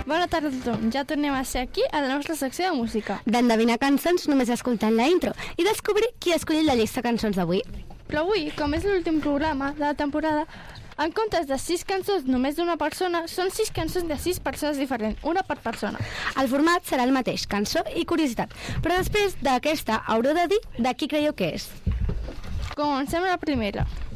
Bona tarda a tothom. Ja tornem a ser aquí a la nostra secció de música. D'endevinar cançons només escoltant la intro i descobrir qui ha escollit la llista de cançons d'avui. Però avui, com és l'últim programa de la temporada, en comptes de 6 cançons només d'una persona, són 6 cançons de 6 persones diferents, una per persona. El format serà el mateix, cançó i curiositat, però després d'aquesta haureu de dir de qui creieu que és. Comencem la primera.